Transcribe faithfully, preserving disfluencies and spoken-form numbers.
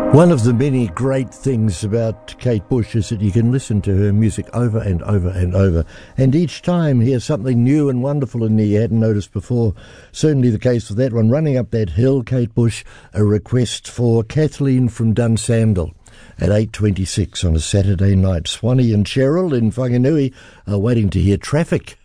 One of the many great things about Kate Bush is that you can listen to her music over and over and over, and each time hear something new and wonderful in there you hadn't noticed before. Certainly the case with that one. Running Up That Hill, Kate Bush, a request for Kathleen from Dunsandel at eight twenty-six on a Saturday night. Swanee and Cheryl in Whanganui are waiting to hear Traffic.